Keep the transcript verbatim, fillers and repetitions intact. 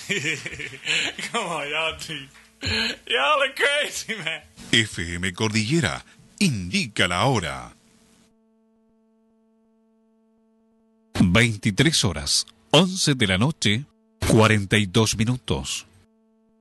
Come on, y'all too. Y'all are crazy, man. F M Cordillera indica la hora. veintitrés horas, once de la noche, cuarenta y dos minutos.